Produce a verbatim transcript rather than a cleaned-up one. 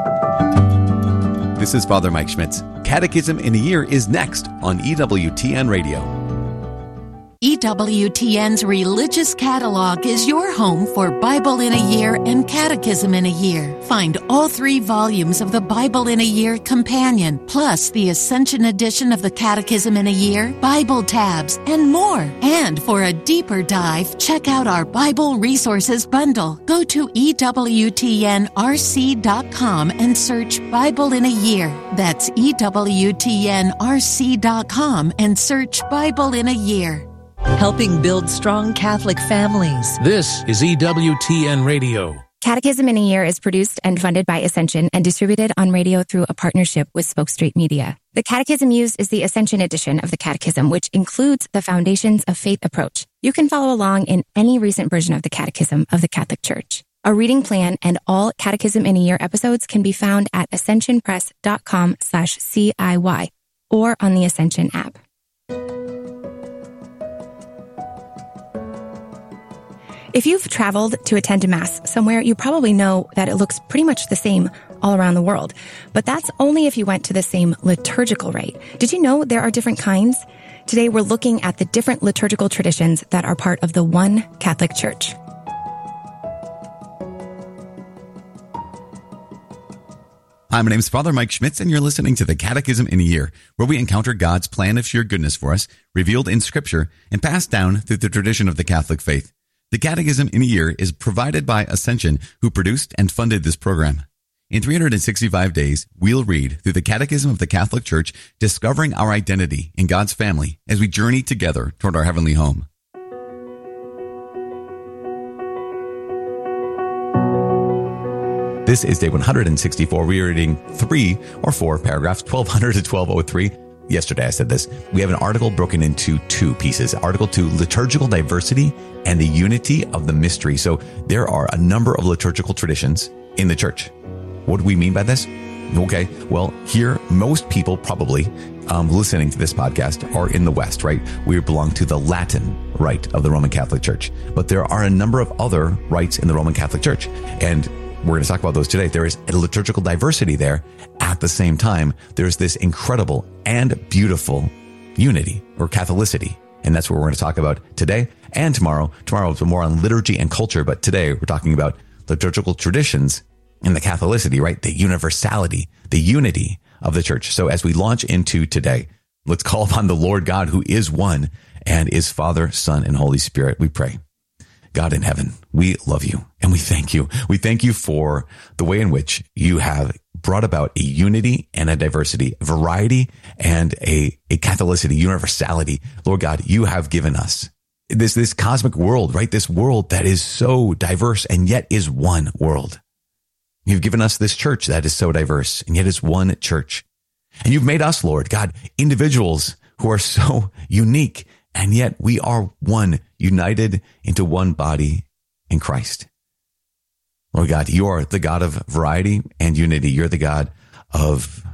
This is Father Mike Schmitz. Catechism in a Year is next on E W T N Radio. E W T N's Religious Catalog is your home for Bible in a Year and Catechism in a Year. Find all three volumes of the Bible in a Year Companion, plus the Ascension edition of the Catechism in a Year, Bible tabs, and more. And for a deeper dive, check out our Bible Resources Bundle. Go to E W T N R C dot com and search Bible in a Year. That's E W T N R C dot com and search Bible in a Year. Helping build strong Catholic families. This is E W T N Radio. Catechism in a Year is produced and funded by Ascension and distributed on radio through a partnership with Spoke Street Media. The catechism used is the Ascension edition of the Catechism, which includes the Foundations of Faith approach. You can follow along in any recent version of the Catechism of the Catholic Church. A reading plan and all Catechism in a Year episodes can be found at ascensionpress.com slash CIY or on the Ascension app. If you've traveled to attend a Mass somewhere, you probably know that it looks pretty much the same all around the world. But that's only if you went to the same liturgical rite. Did you know there are different kinds? Today, we're looking at the different liturgical traditions that are part of the one Catholic Church. Hi, my name is Father Mike Schmitz, and you're listening to the Catechism in a Year, where we encounter God's plan of sheer goodness for us, revealed in Scripture, and passed down through the tradition of the Catholic faith. The Catechism in a Year is provided by Ascension, who produced and funded this program. In three hundred sixty-five days, we'll read through the Catechism of the Catholic Church, discovering our identity in God's family as we journey together toward our heavenly home. This is day one hundred sixty-four. We are reading three or four paragraphs, twelve hundred to twelve oh three. Yesterday I said this. We have an article broken into two pieces. Article two, liturgical diversity and the unity of the mystery. So there are a number of liturgical traditions in the church. What do we mean by this? Okay, well, here, most people probably um, listening to this podcast are in the West, right? We belong to the Latin rite of the Roman Catholic Church. But there are a number of other rites in the Roman Catholic Church. And we're going to talk about those today. There is a liturgical diversity there. At the same time, there's this incredible and beautiful unity or Catholicity. And that's what we're going to talk about today and tomorrow. Tomorrow is more on liturgy and culture, but today we're talking about liturgical traditions and the Catholicity, right? The universality, the unity of the church. So as we launch into today, let's call upon the Lord God, who is one and is Father, Son, and Holy Spirit. We pray. God in heaven, we love you and we thank you. We thank you for the way in which you have brought about a unity and a diversity, variety and a, a Catholicity, universality. Lord God, you have given us this, this cosmic world, right? This world that is so diverse and yet is one world. You've given us this church that is so diverse and yet is one church. And you've made us, Lord God, individuals who are so unique, and yet we are one, united into one body in Christ. Lord God, you are the God of variety and unity. You're the God of